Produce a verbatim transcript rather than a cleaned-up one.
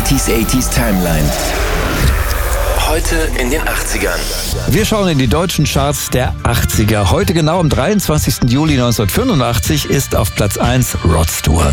neunziger achtzig Timeline. Heute in den achtzigern. Wir schauen in die deutschen Charts der achtziger. Heute genau am dreiundzwanzigsten Juli neunzehnhundertfünfundachtzig ist auf Platz eins Rod Stewart.